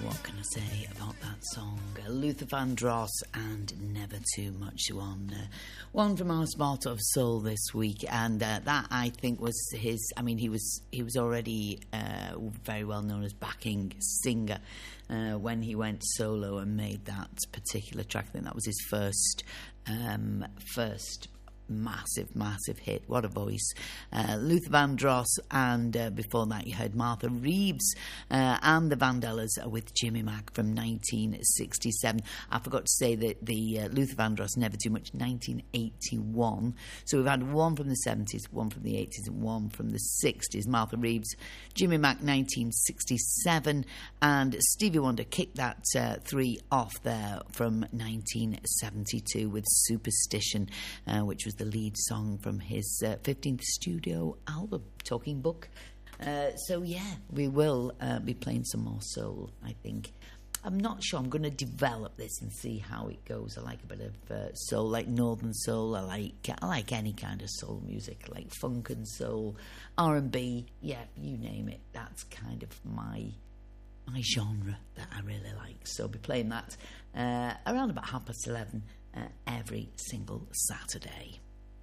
What can I say about that song? Luther Vandross and Never Too Much. One from our Spot of Soul this week, and that I think was his. I mean, he was already very well known as backing singer when he went solo and made that particular track. I think that was his first massive hit. What a voice. Luther Vandross, and before that you heard Martha Reeves and the Vandellas with Jimmy Mack from 1967. I forgot to say that the Luther Vandross, Never Too Much, 1981. So we've had one from the 70s, one from the 80s and one from the 60s. Martha Reeves, Jimmy Mack, 1967, and Stevie Wonder kicked that three off there from 1972 with Superstition, which was the lead song from his 15th studio album, Talking Book. So yeah, we will be playing some more soul, I think. I'm not sure. I'm going to develop this and see how it goes. I like a bit of soul, like Northern Soul. I like any kind of soul music, like funk and soul, R&B. Yeah, you name it. That's kind of my genre that I really like. So I'll be playing that around about 11:30 every single Saturday.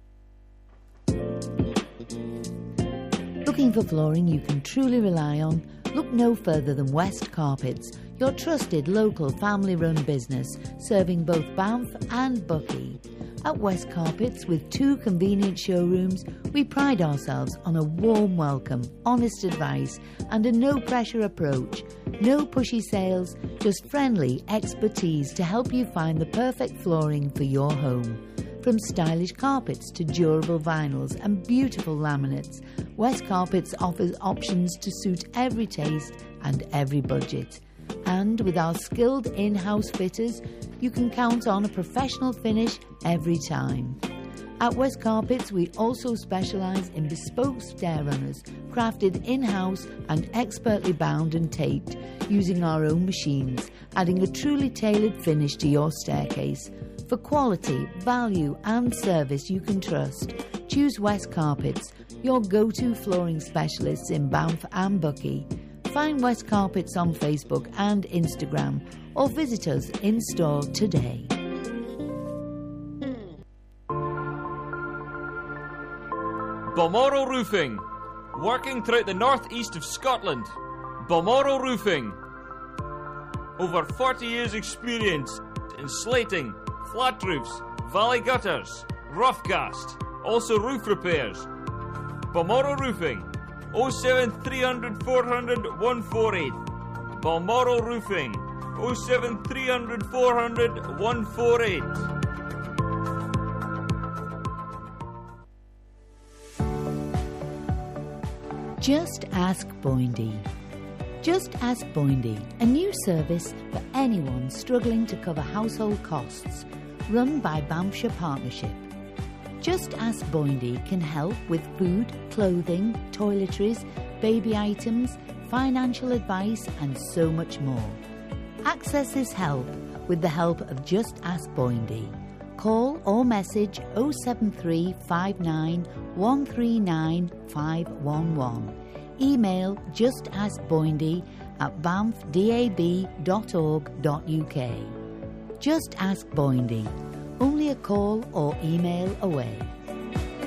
Looking for flooring you can truly rely on? Look no further than West Carpets, your trusted local family-run business serving both Banff and Buckie. At West Carpets, with 2 convenient showrooms, we pride ourselves on a warm welcome, honest advice and a no-pressure approach. No pushy sales, just friendly expertise to help you find the perfect flooring for your home. From stylish carpets to durable vinyls and beautiful laminates, West Carpets offers options to suit every taste and every budget. And with our skilled in-house fitters, you can count on a professional finish every time. At West Carpets, we also specialise in bespoke stair runners, crafted in-house and expertly bound and taped using our own machines, adding a truly tailored finish to your staircase. For quality, value and service you can trust, choose West Carpets, your go-to flooring specialists in Banff and Buckie. Find West Carpets on Facebook and Instagram or visit us in store today. Balmoral Roofing, working throughout the northeast of Scotland. Balmoral Roofing, over 40 years experience in slating, flat roofs, valley gutters, rough cast, also roof repairs. Balmoral Roofing, 07300 400 148. Balmoral Roofing, 07300 400 148. Just Ask Boindy. Just Ask Boindy, a new service for anyone struggling to cover household costs, run by Banffshire Partnership. Just Ask Boindy can help with food, clothing, toiletries, baby items, financial advice and so much more. Access this help with the help of Just Ask Boindy. Call or message 07359 139 511. Email justaskboindy@banffdab.org.uk. Just Ask Boindy. Only a call or email away.